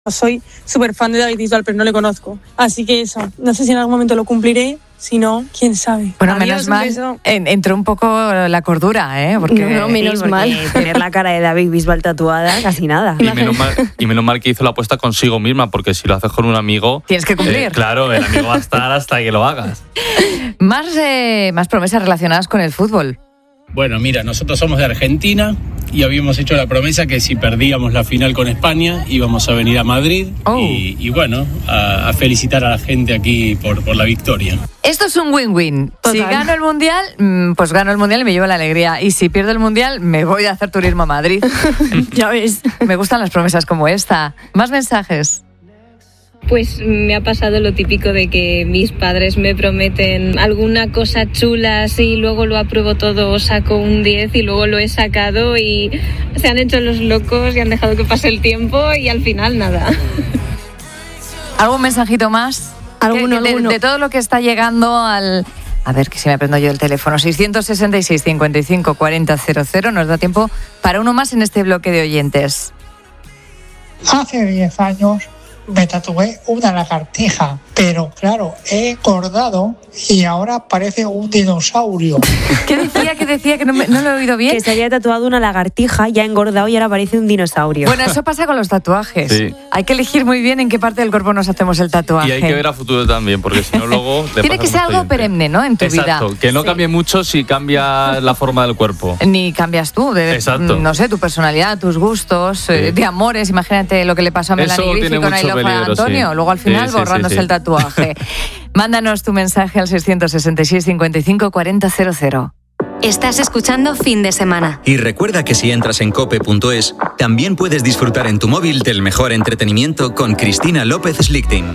Soy súper fan de David Bisbal, pero no le conozco. Así que eso, no sé si en algún momento lo cumpliré. Si no, quién sabe. Bueno, menos mal, entró un poco la cordura, ¿eh? Porque, no, menos mal. Tener la cara de David Bisbal tatuada, casi nada. Y menos mal que hizo la apuesta consigo misma, porque si lo haces con un amigo... Tienes que cumplir. Claro, el amigo va a estar hasta que lo hagas. Más promesas relacionadas con el fútbol. Bueno, mira, nosotros somos de Argentina y habíamos hecho la promesa que si perdíamos la final con España íbamos a venir a Madrid y bueno, a felicitar a la gente aquí por la victoria. Esto es un win-win. Total. Si gano el Mundial, pues gano el Mundial y me llevo la alegría. Y si pierdo el Mundial, me voy a hacer turismo a Madrid. Ya ves. Me gustan las promesas como esta. Más mensajes. Pues me ha pasado lo típico de que mis padres me prometen alguna cosa chula, así luego lo apruebo todo, saco un 10 y luego lo he sacado y se han hecho los locos y han dejado que pase el tiempo y al final nada. ¿Algún mensajito más? Alguno. De todo lo que está llegando al... A ver, que si me aprendo yo el teléfono. 666 55 40 00. Nos da tiempo para uno más en este bloque de oyentes. Hace 10 años me tatué una lagartija, pero claro, he engordado y ahora parece un dinosaurio. ¿Qué decía? Que no lo he oído bien. Que se había tatuado una lagartija, ya ha engordado y ahora parece un dinosaurio. Bueno, eso pasa con los tatuajes. Sí. Hay que elegir muy bien en qué parte del cuerpo nos hacemos el tatuaje. Y hay que ver a futuro también, porque si no luego... Tiene que ser algo perenne, ¿no? En tu vida. Exacto, que no cambie mucho si cambia la forma del cuerpo. Ni cambias tú, Exacto. No sé, tu personalidad, tus gustos, de amores. Imagínate lo que le pasó a Melanie Griffith con I Love Antonio. Sí. Luego al final borrándose el tatuaje. Mándanos tu mensaje al 666 55 40 00. Estás escuchando Fin de Semana. Y recuerda que si entras en cope.es, también puedes disfrutar en tu móvil del mejor entretenimiento con Cristina López Slichting.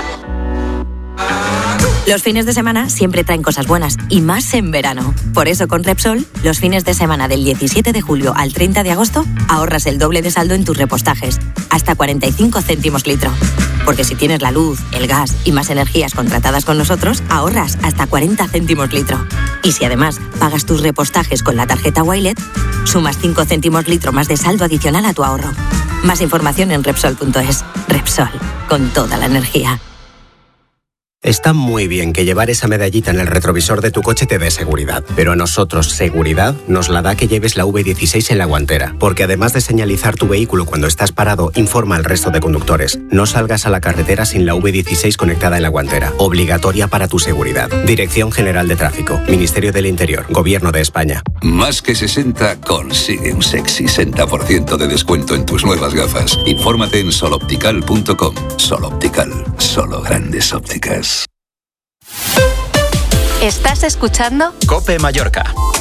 Los fines de semana siempre traen cosas buenas, y más en verano. Por eso con Repsol, los fines de semana del 17 de julio al 30 de agosto, ahorras el doble de saldo en tus repostajes, hasta 45 céntimos litro. Porque si tienes la luz, el gas y más energías contratadas con nosotros, ahorras hasta 40 céntimos litro. Y si además pagas tus repostajes con la tarjeta Wilet, sumas 5 céntimos litro más de saldo adicional a tu ahorro. Más información en Repsol.es. Repsol, con toda la energía. Está muy bien que llevar esa medallita en el retrovisor de tu coche te dé seguridad, pero a nosotros seguridad nos la da que lleves la V16 en la guantera, porque además de señalizar tu vehículo cuando estás parado, informa al resto de conductores. No salgas a la carretera sin la V16 conectada en la guantera, obligatoria para tu seguridad. Dirección General de Tráfico, Ministerio del Interior, Gobierno de España. Más que 60 consigue un sexy 60% de descuento en tus nuevas gafas. Infórmate en soloptical.com. Soloptical, solo grandes ópticas. Estás escuchando Cope Mallorca.